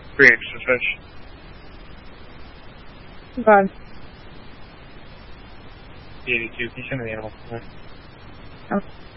3H to fish. God. 82, can you send me the animal? Oh.